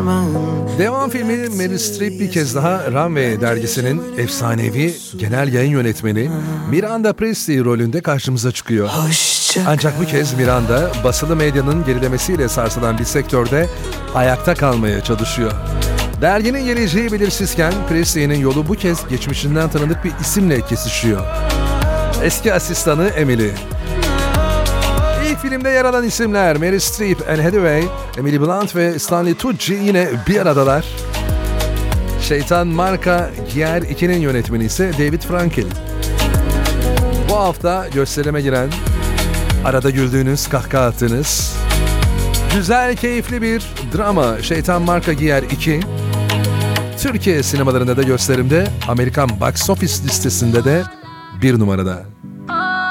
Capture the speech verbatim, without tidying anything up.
Devam filmi Meryl Streep bir kez daha Runway dergisinin efsanevi genel yayın yönetmeni Miranda Priestly rolünde karşımıza çıkıyor. Ancak bu kez Miranda basılı medyanın gerilemesiyle sarsılan bir sektörde ayakta kalmaya çalışıyor. Derginin geleceği belirsizken Priestley'nin yolu bu kez geçmişinden tanıdık bir isimle kesişiyor. Eski asistanı Emily. İlk filmde yer alan isimler Meryl Streep, Anne Hathaway, Emily Blunt ve Stanley Tucci yine bir aradalar. Şeytan Marka Giyer iki'nin yönetmeni ise David Frankel. Bu hafta gösterime giren, arada güldüğünüz, kahkaha attığınız, güzel, keyifli bir drama Şeytan Marka Giyer iki, Türkiye sinemalarında da gösterimde, Amerikan Box Office listesinde de bir numarada.